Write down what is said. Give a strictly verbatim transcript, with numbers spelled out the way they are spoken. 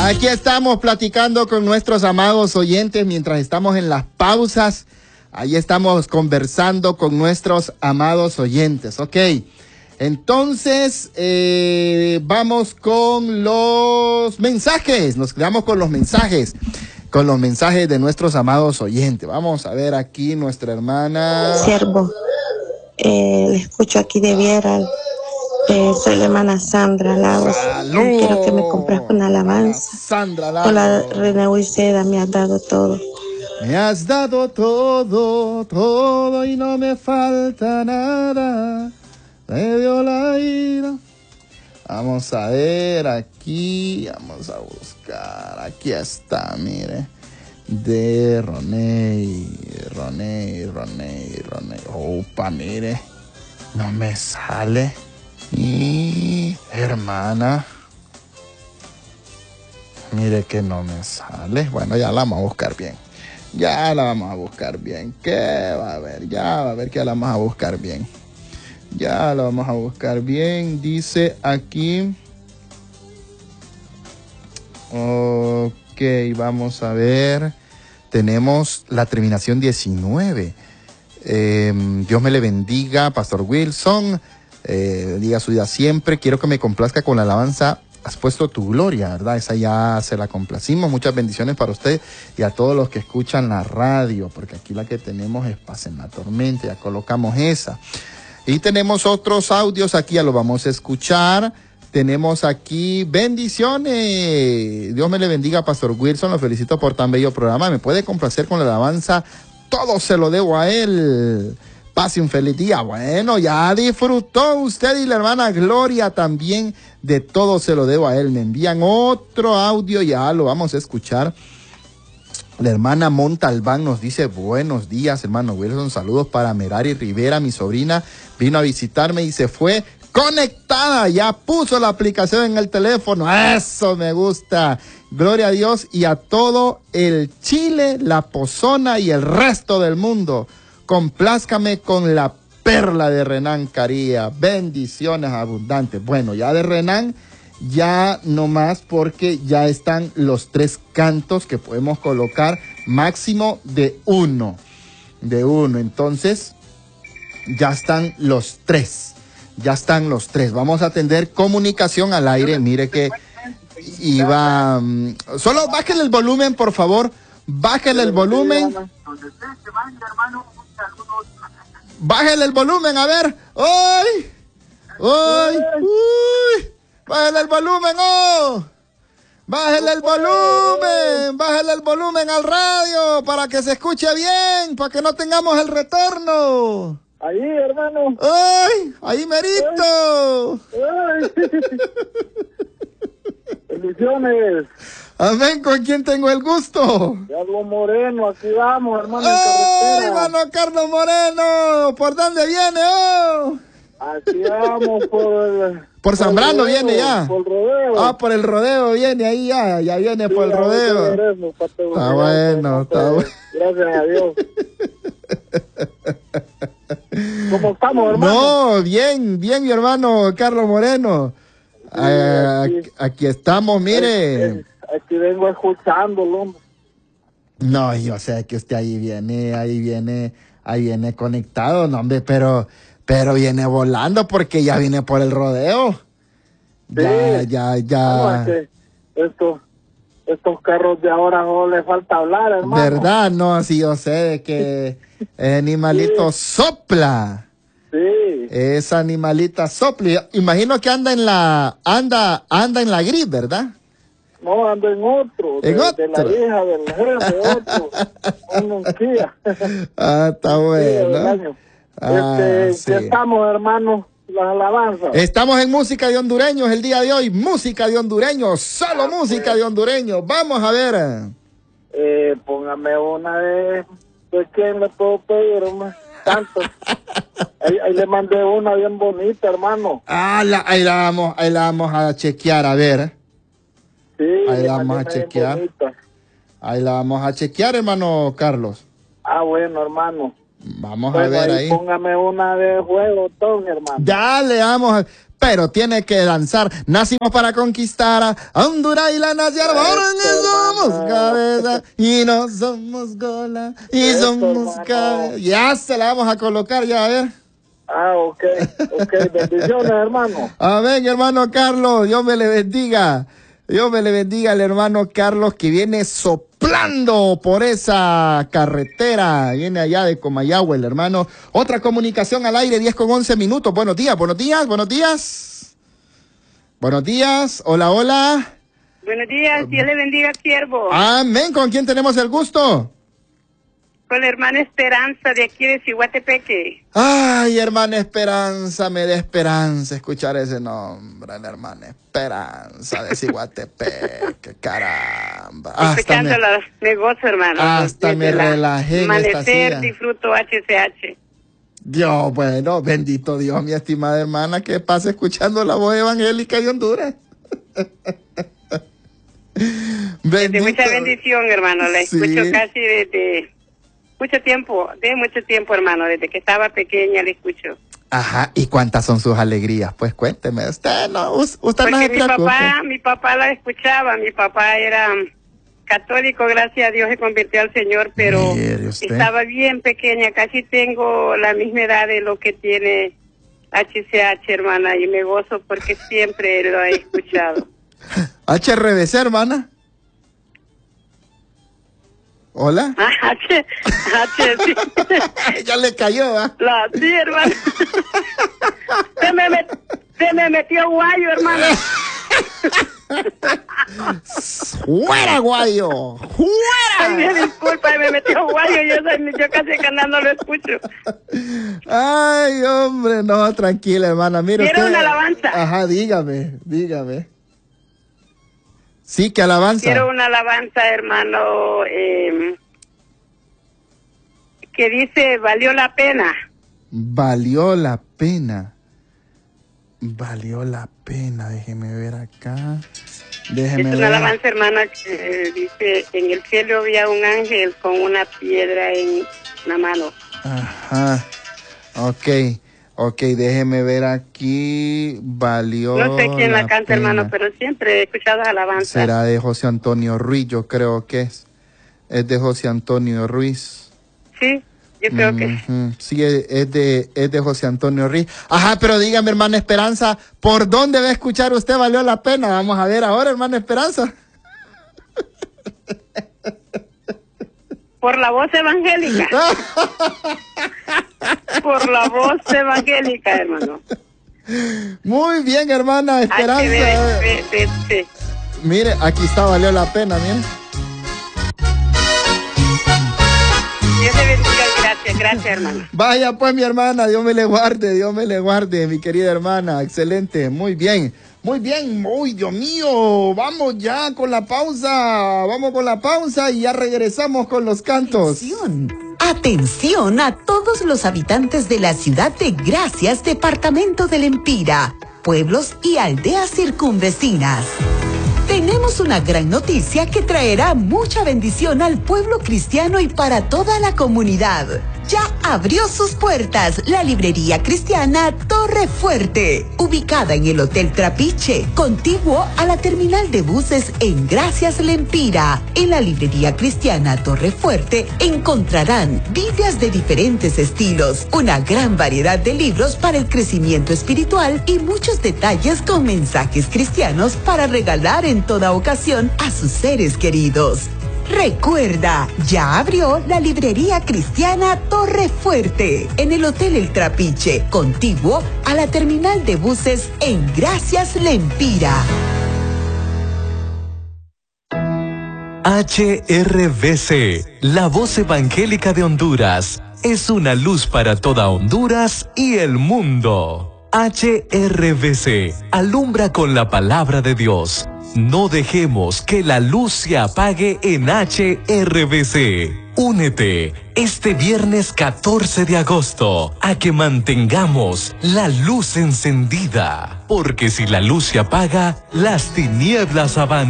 Aquí estamos platicando con nuestros amados oyentes mientras estamos en las pausas. Ahí estamos conversando con nuestros amados oyentes. Ok, entonces eh, vamos con los mensajes. Nos quedamos con los mensajes, con los mensajes de nuestros amados oyentes. Vamos a ver aquí nuestra hermana. Siervo, eh, le escucho aquí de Viera. Eh, soy la hermana Sandra Lagos. ¡Saludos! Quiero que me compres una alabanza. Sandra Lagos. Hola, René Huiceda, me has dado todo. Me has dado todo, todo y no me falta nada. Me dio la ira. Vamos a ver aquí, vamos a buscar. Aquí está, mire. De Roney, Roney, Roney, Roney. Opa, mire. No me sale. Y hermana. Mire que no me sale. Bueno, ya la vamos a buscar bien. Ya la vamos a buscar bien. ¿Qué va a haber? Ya va a ver que la vamos a buscar bien. Ya la vamos a buscar bien. Dice aquí. Ok, vamos a ver. Tenemos la terminación diecinueve. Eh, Dios me le bendiga, Pastor Wilson. Eh, bendiga su vida siempre. Quiero que me complazca con la alabanza. Has puesto tu gloria, ¿verdad? Esa ya se la complacimos. Muchas bendiciones para usted y a todos los que escuchan la radio, porque aquí la que tenemos es Paz en la Tormenta. Ya colocamos esa. Y tenemos otros audios aquí, ya los vamos a escuchar. Tenemos aquí bendiciones. Dios me le bendiga, Pastor Wilson. Lo felicito por tan bello programa. Me puede complacer con la alabanza. Todo se lo debo a él. Pase un feliz día. Bueno, ya disfrutó usted y la hermana Gloria también. De todo se lo debo a él. Me envían otro audio, ya lo vamos a escuchar. La hermana Montalbán nos dice: buenos días, hermano Wilson. Saludos para Merari Rivera, mi sobrina. Vino a visitarme y se fue conectada. Ya puso la aplicación en el teléfono. Eso me gusta. Gloria a Dios y a todo el Chile, la Pozona y el resto del mundo. Complázcame con la perla de Renan Caría. Bendiciones abundantes. Bueno, ya de Renan, ya no más, porque ya están los tres cantos que podemos colocar, máximo de uno. De uno. Entonces, ya están los tres. Ya están los tres. Vamos a atender comunicación al aire. Mire que iba. Solo bájale el volumen, por favor. Bájale el volumen. Bájale el volumen, a ver. ¡Uy! ¡Uy! ¡Uy! ¡Bájale el volumen, oh! ¡Bájale el volumen! ¡Bájale el volumen al radio para que se escuche bien! ¡Para que no tengamos el retorno! Ahí, hermano. ¡Ay! ¡Ahí merito! Ay. Bendiciones. Amén. ¿Con quién tengo el gusto? Carlos Moreno, aquí vamos, hermano. ¡Ay, hermano Carlos Moreno! ¿Por dónde viene, oh? Aquí vamos por el... Por Zambrano viene ya. Por el rodeo. Ah, por el rodeo viene ahí ya. Ya viene sí, por el rodeo. Regreso, está bueno, está bueno. Gracias a Dios. ¿Cómo estamos, hermano? No, bien, bien, mi hermano Carlos Moreno. Sí, eh, aquí, aquí estamos, mire. Aquí vengo escuchándolo. No, yo sé que usted ahí viene, ahí viene, ahí viene conectado, no, hombre, pero, pero viene volando porque ya viene por el rodeo. Sí. Ya, ya, ya. No, es que esto, estos carros de ahora no les falta hablar, hermano. ¿Verdad? No, sí, yo sé de que el animalito sí. sopla. Sí. Esa animalita sopla. Imagino que anda en la, anda, anda en la gris, ¿verdad? No, ando en otro. ¿En de, otro? de la hija del jefe, otro. Un Kia. Ah, está bueno. Año. Ah, este, sí. ¿Qué estamos, hermano? Las alabanzas. Estamos en música de hondureños el día de hoy. Música de hondureños. Solo ah, música pues. de hondureños. Vamos a ver. Eh, póngame una de... ¿De quién le puedo pedir, hermano? Tanto. Ahí, ahí le mandé una bien bonita, hermano. Ah, la, ahí, la vamos, ahí la vamos a chequear, a ver. Sí, ahí la vamos a chequear. Ahí la vamos a chequear, hermano Carlos. Ah, bueno, hermano. Vamos bueno, a ver ahí, ahí. Póngame una de juego, todo, hermano. Dale, vamos. A... pero tiene que danzar. Nacimos para conquistar a Honduras y la nación. Porque somos cabeza y no somos gola y Eso, somos hermano. cabeza. Ya se la vamos a colocar, ya a ver. Ah, ok, ok, bendiciones, hermano. Amén, hermano Carlos, Dios me le bendiga. Dios me le bendiga al hermano Carlos que viene soplando por esa carretera. Viene allá de Comayagua, el hermano. Otra comunicación al aire, diez con once minutos. Buenos días, buenos días, buenos días. Buenos días, hola, hola. Buenos días, Dios le bendiga, siervo. Amén, ¿con quién tenemos el gusto? Con la hermana Esperanza de aquí de Ciguatepeque. Ay, hermana Esperanza, me da esperanza escuchar ese nombre, la hermana Esperanza de Ciguatepeque, caramba. Escuchando me, los negocios, hermano. hasta me relajé en esta Amanecer, silla. disfruto H C H. Dios, bueno, bendito Dios, mi estimada hermana, que pase escuchando la voz evangélica de Honduras. De mucha bendición, hermano. La Sí. escucho casi desde mucho tiempo, de mucho tiempo, hermano. Desde que estaba pequeña le escucho. Ajá, ¿y cuántas son sus alegrías? Pues cuénteme, usted no, usted Porque no se mi preocupe. papá, mi papá la escuchaba. Mi papá era católico, gracias a Dios se convirtió al Señor, pero Mire usted. estaba bien pequeña. Casi tengo la misma edad de lo que tiene H C H, hermana, y me gozo porque siempre lo he escuchado. H R B C, hermana. Hola. Ah, H, H, sí. Ya le cayó, ¿ah? La, sí, hermano. Se me, met- se me metió guayo, hermano. ¡Fuera, guayo! Ay, ¡Fuera! me disculpa, me metió guayo. Yo, soy- yo casi que no lo escucho. Ay, hombre, no, tranquila, hermana. Mire ¿Quiere usted. una alabanza? Ajá, dígame, dígame. Sí, que alabanza. Quiero una alabanza, hermano, eh, que dice, valió la pena. Valió la pena. Valió la pena. Déjeme ver acá. Déjeme Es una ver. alabanza, hermana, que eh, dice, en el cielo había un ángel con una piedra en la mano. Ajá. Ok. Ok, déjeme ver aquí. Valió. No sé quién la, la canta, pena. hermano, pero siempre he escuchado alabanza. Será de José Antonio Ruiz, yo creo que es. Es de José Antonio Ruiz. Sí, yo creo que sí. Ujú. Sí, es es de, es de José Antonio Ruiz. Ajá, pero dígame, hermana Esperanza, ¿por dónde va a escuchar usted Valió la Pena? Vamos a ver ahora, hermana Esperanza. Por la voz evangélica. Por la voz evangélica, hermano. Muy bien, hermana Esperanza. H B B C. Mire, aquí está Valió la Pena, miren. Dios le bendiga, gracias, gracias, hermano. Vaya pues, mi hermana, Dios me le guarde, Dios me le guarde, mi querida hermana, excelente, muy bien, muy bien, uy, Dios mío, vamos ya con la pausa, vamos con la pausa y ya regresamos con los cantos. Atención, atención a todos los habitantes de la ciudad de Gracias, departamento del Empira, pueblos y aldeas circunvecinas. Tenemos una gran noticia que traerá mucha bendición al pueblo cristiano y para toda la comunidad. Ya abrió sus puertas la librería cristiana Torre Fuerte, ubicada en el Hotel Trapiche, contiguo a la terminal de buses en Gracias Lempira. En la librería cristiana Torre Fuerte encontrarán Biblias de diferentes estilos, una gran variedad de libros para el crecimiento espiritual y muchos detalles con mensajes cristianos para regalar en toda ocasión a sus seres queridos. Recuerda, ya abrió la librería cristiana Torre Fuerte en el Hotel El Trapiche, contiguo a la terminal de buses en Gracias Lempira. H R B C, la voz evangélica de Honduras, es una luz para toda Honduras y el mundo. H R B C, alumbra con la palabra de Dios. No dejemos que la luz se apague en H R B C. Únete este viernes catorce de agosto a que mantengamos la luz encendida. Porque si la luz se apaga, las tinieblas avanzan.